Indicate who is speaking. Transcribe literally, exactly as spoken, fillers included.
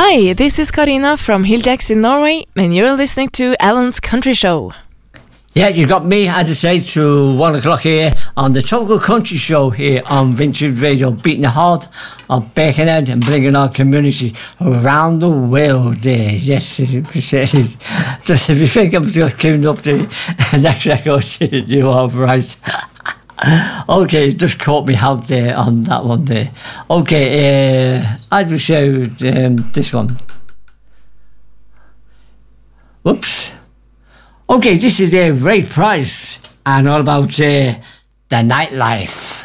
Speaker 1: Hi, this is Karina from Hilljacks in Norway, and you're listening to Alan's Country Show.
Speaker 2: Yeah, you got me, as I say, through one o'clock here on the Total Country Show here on Vintage Radio, beating the heart of Birkenhead and bringing our community around the world there. Yes, just if you think I'm just queuing up the next record, you are right. Okay, just caught me out there on that one there. Okay, uh, I will show um, this one. Whoops. Okay, this is a uh, Ray Price and all about uh, the nightlife.